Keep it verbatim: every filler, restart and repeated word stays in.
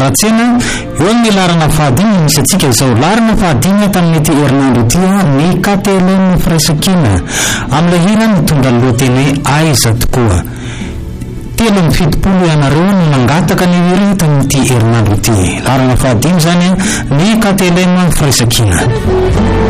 ratsena eo amin'ny larana fahadimy misy atsika izao larana fahadimy tamin'ity herinandro ity ny katelen'ny firaisakina amin'ilay hira mitondra ny lohateny aiza tokoa. Telo amin'ny fitopolo ianareo no nangataka ny hira tamin'ity herinandro ity. Larana fahadimy zany ny katelen'ny firaisakina.